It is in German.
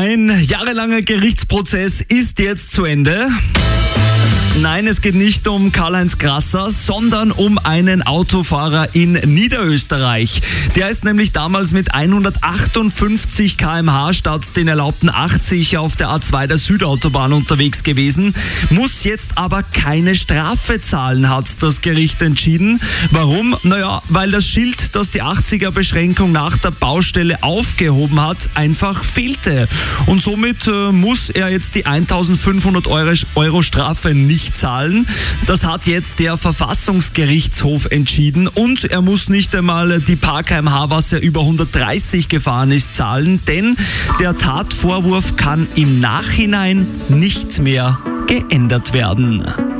Ein jahrelanger Gerichtsprozess ist jetzt zu Ende. Nein, es geht nicht um Karl-Heinz Grasser, sondern um einen Autofahrer in Niederösterreich. Der ist nämlich damals mit 158 km/h statt den erlaubten 80 auf der A2 der Südautobahn unterwegs gewesen, muss jetzt aber keine Strafe zahlen, hat das Gericht entschieden. Warum? Naja, weil das Schild, das die 80er-Beschränkung nach der Baustelle aufgehoben hat, einfach fehlte. Und somit muss er jetzt die 1.500 Euro Strafe nicht zahlen. Das hat jetzt der Verfassungsgerichtshof entschieden und er muss nicht einmal die paar km/h, was er über 130 gefahren ist, zahlen, denn der Tatvorwurf kann im Nachhinein nicht mehr geändert werden.